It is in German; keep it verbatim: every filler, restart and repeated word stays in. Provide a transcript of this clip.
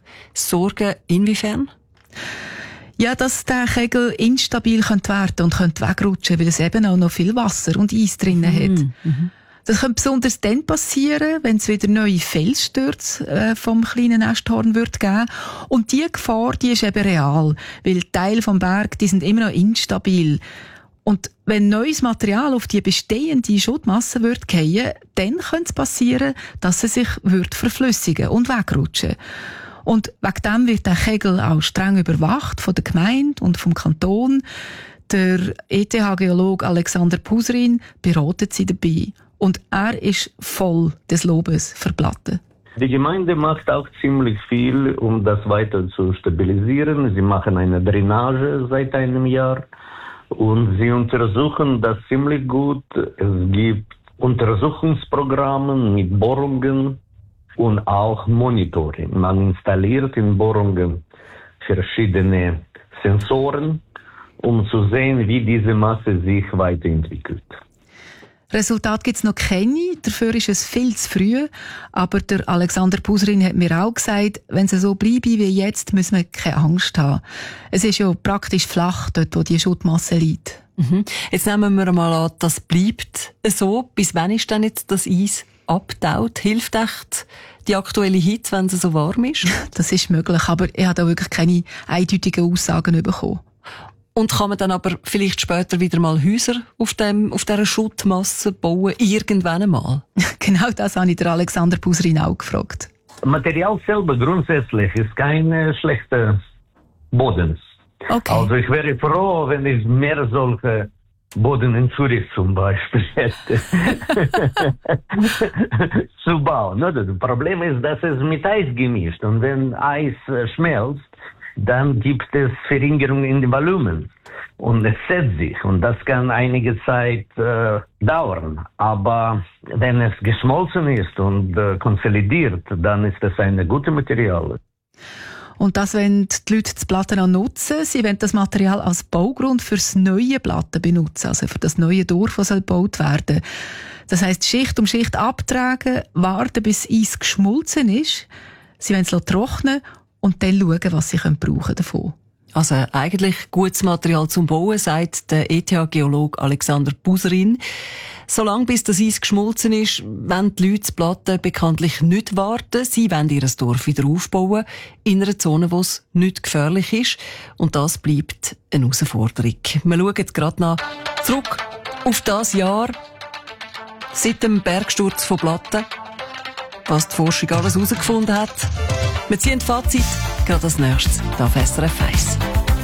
Sorgen inwiefern? Ja, dass der Kegel instabil könnte werden und könnte wegrutschen, weil es eben auch noch viel Wasser und Eis drinnen hat. Mhm. Das könnte besonders dann passieren, wenn es wieder neue Felsstürze äh, vom kleinen Nesthorn wird geben. Und die Gefahr, die ist eben real, weil Teile vom Berg, die sind immer noch instabil. Und wenn neues Material auf die bestehende Schuttmasse wird fallen, dann könnte es passieren, dass es sich wird verflüssigen und wegrutschen. Und wegen dem wird der Kegel auch streng überwacht von der Gemeinde und vom Kanton. Der E T H-Geologe Alexander Puserin beratet sie dabei. Und er ist voll des Lobes für Platten. Die Gemeinde macht auch ziemlich viel, um das weiter zu stabilisieren. Sie machen eine Drainage seit einem Jahr und sie untersuchen das ziemlich gut. Es gibt Untersuchungsprogramme mit Bohrungen und auch Monitoring. Man installiert in Bohrungen verschiedene Sensoren, um zu sehen, wie diese Masse sich weiterentwickelt. Resultat gibt's noch keine, dafür ist es viel zu früh. Aber der Alexander Puserin hat mir auch gesagt, wenn es so bleibe wie jetzt, müssen wir keine Angst haben. Es ist ja praktisch flach, dort wo die Schuttmasse liegt. Mhm. Jetzt nehmen wir mal an, das bleibt so. Bis wann ist denn jetzt das Eis abtaut? Hilft echt die aktuelle Hitze, wenn es so warm ist? Das ist möglich, aber ich habe da wirklich keine eindeutigen Aussagen bekommen. Und kann man dann aber vielleicht später wieder mal Häuser auf, dem, auf dieser Schuttmasse bauen, irgendwann einmal? Genau das habe ich der Alexander Puserin auch gefragt. Material selber grundsätzlich ist kein äh, schlechter Boden. Okay. Also ich wäre froh, wenn ich mehr solche Boden in Zürich zum Beispiel hätte zu bauen. Das Problem ist, dass es mit Eis gemischt und wenn Eis äh, schmelzt, dann gibt es Verringerung in dem Volumen und es setzt sich und das kann einige Zeit äh, dauern. Aber wenn es geschmolzen ist und äh, konsolidiert, dann ist es ein gutes Material. Und das wollen die Leute das Platten auch nutzen. Sie wollen das Material als Baugrund für das neue Platten benutzen, also für das neue Dorf, das gebaut werden soll. Das heisst, Schicht um Schicht abtragen, warten, bis Eis geschmolzen ist. Sie wollen es trocknen und dann schauen, was sie brauchen davon. Also eigentlich gutes Material zum Bauen, sagt der E T H-Geologe Alexander Puserin. Solange bis das Eis geschmolzen ist, wollen die Leute die Platten bekanntlich nicht warten. Sie wollen ihr Dorf wieder aufbauen, in einer Zone, wo es nicht gefährlich ist. Und das bleibt eine Herausforderung. Wir schauen jetzt gerade noch zurück auf das Jahr seit dem Bergsturz von Platten, was die Forschung alles herausgefunden hat. Wir ziehen Fazit, gerade als nächstes, hier auf S R F eins.